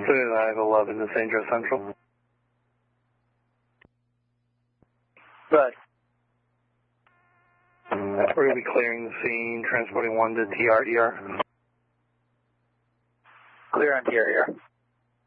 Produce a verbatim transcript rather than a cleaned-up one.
thirty-nine eleven to Saint Joe Central. Good. We're going to be clearing the scene, transporting one to T R E R. Clear on T R E R.